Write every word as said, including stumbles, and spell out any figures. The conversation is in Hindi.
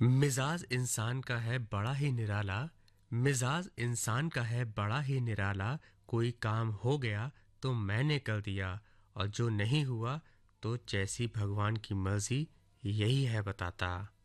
मिजाज इंसान का है बड़ा ही निराला। मिजाज इंसान का है बड़ा ही निराला। कोई काम हो गया तो मैंने कर दिया, और जो नहीं हुआ तो जैसी भगवान की मर्जी यही है बताता।